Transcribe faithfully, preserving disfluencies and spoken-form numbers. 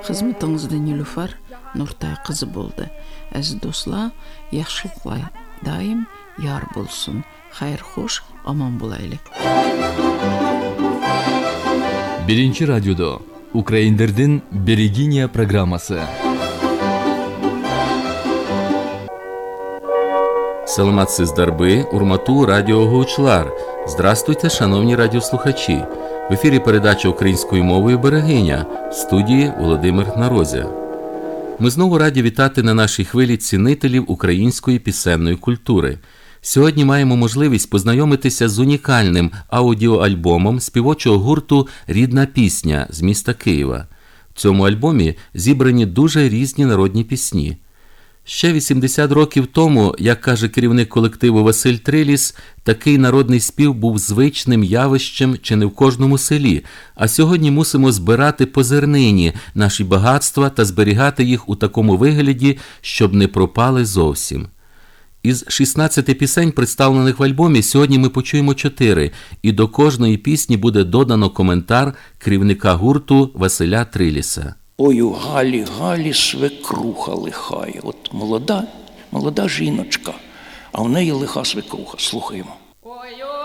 Қызметіңізді Нилүфар Нұртай қызы болды. Әзі досла, яқшылықла дайым яр болсын. Хайыр хош, аман болайлы. Birinci radyoda Ukrayinlerden Берегиня программасы. Саламатсыздарби, урмату радіоглучлар. Здравствуйте, шановні радіослухачі. В ефірі передача українською мовою «Берегиня», в студії Володимир Нарозя. Ми знову раді вітати на нашій хвилі цінителів української пісенної культури. Сьогодні маємо можливість познайомитися з унікальним аудіоальбомом співочого гурту «Рідна пісня» з міста Києва. В цьому альбомі зібрані дуже різні народні пісні. Ще вісімдесят років тому, як каже керівник колективу Василь Триліс, такий народний спів був звичним явищем чи не в кожному селі, а сьогодні мусимо збирати по зернині наші багатства та зберігати їх у такому вигляді, щоб не пропали зовсім. Із шістнадцяти пісень, представлених в альбомі, сьогодні ми почуємо чотири, і до кожної пісні буде додано коментар керівника гурту Василя Триліса. Ой, у Галі, Галі свекруха лихає. От молода, молода жіночка, а в неї лиха свекруха. Слухаємо.